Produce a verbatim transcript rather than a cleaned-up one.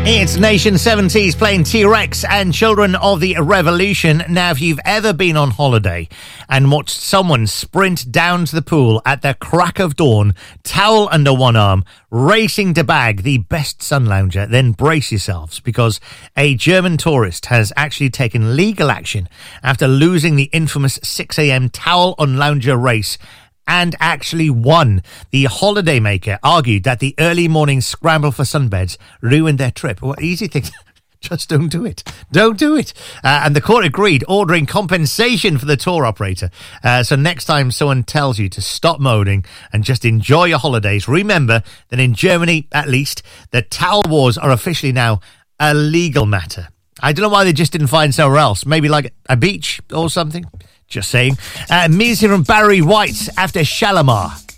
It's Nation seventies playing T-Rex and Children of the Revolution. Now, if you've ever been on holiday and watched someone sprint down to the pool at the crack of dawn, towel under one arm, racing to bag the best sun lounger, then brace yourselves, because a German tourist has actually taken legal action after losing the infamous six a.m. towel on lounger race and actually won. The holidaymaker argued that the early morning scramble for sunbeds ruined their trip. What easy thing. Just don't do it. Don't do it. Uh, and the court agreed, ordering compensation for the tour operator. Uh, so next time someone tells you to stop moaning and just enjoy your holidays, remember that in Germany, at least, the towel wars are officially now a legal matter. I don't know why they just didn't find somewhere else. Maybe like a beach or something. Just saying. Uh, music from Barry White after Shalimar.